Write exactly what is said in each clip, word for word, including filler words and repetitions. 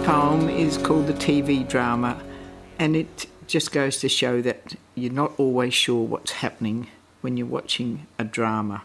poem is called The T V Drama, and it just goes to show that you're not always sure what's happening when you're watching a drama.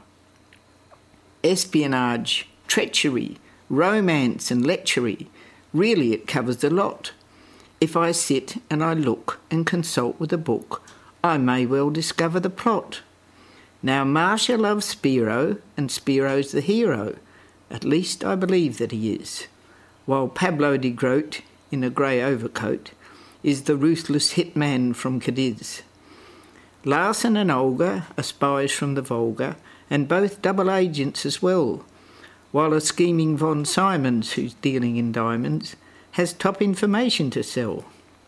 Espionage, treachery, romance and lechery, really it covers the lot. If I sit and I look and consult with a book, I may well discover the plot. Now Marcia loves Spiro, and Spiro's the hero. At least I believe that he is. While Pablo de Groot, in a grey overcoat, is the ruthless hitman from Cadiz. Larson and Olga are spies from the Volga, and both double agents as well, while a scheming Von Simons, who's dealing in diamonds, has top information to sell.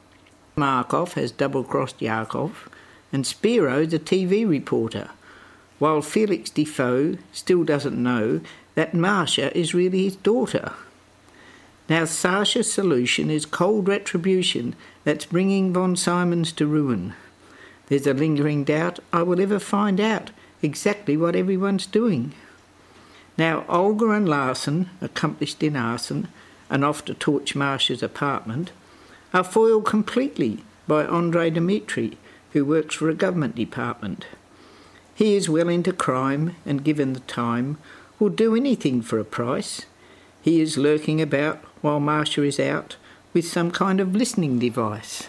Markov has double-crossed Yakov, and Spiro's a T V reporter, while Felix Defoe still doesn't know that Marcia is really his daughter. Now Sasha's solution is cold retribution that's bringing Von Simons to ruin. There's a lingering doubt I will ever find out exactly what everyone's doing. Now Olga and Larson, accomplished in arson and off to torch Marcia's apartment, are foiled completely by Andrei Dmitri, who works for a government department. He is well into crime and, given the time, will do anything for a price. He is lurking about while Marcia is out with some kind of listening device.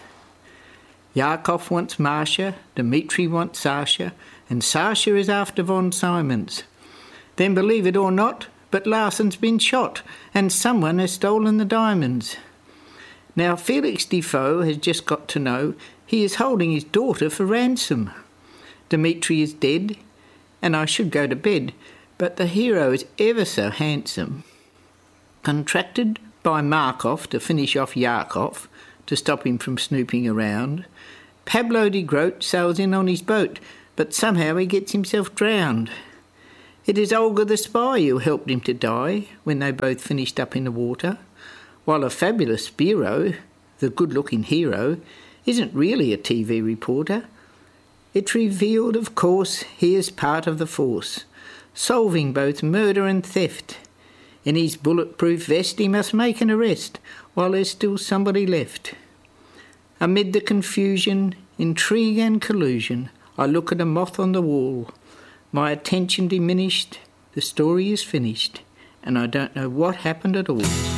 Yakov wants Marcia, Dmitri wants Sasha, and Sasha is after Von Simons. Then, believe it or not, but Larson's been shot and someone has stolen the diamonds. Now Felix Defoe has just got to know he is holding his daughter for ransom. Dmitri is dead, and I should go to bed, but the hero is ever so handsome. Contracted by Markov to finish off Yakov, to stop him from snooping around, Pablo de Groot sails in on his boat, but somehow he gets himself drowned. It is Olga the spy who helped him to die when they both finished up in the water, while a fabulous Spiro, the good-looking hero, isn't really a T V reporter. It's revealed, of course, he is part of the force, solving both murder and theft. In his bulletproof vest he must make an arrest, while there's still somebody left. Amid the confusion, intrigue and collusion, I look at a moth on the wall. My attention diminished, the story is finished, and I don't know what happened at all.